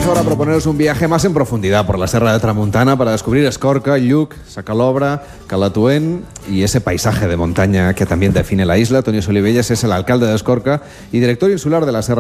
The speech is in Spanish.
ahora a proponeros un viaje más en profundidad por la Serra de Tramuntana para descubrir Escorca, Lluc, Sacalobra, Calatuén y ese paisaje de montaña que también define la isla. Toni Solivelles es el alcalde de Escorca y director insular de la Serra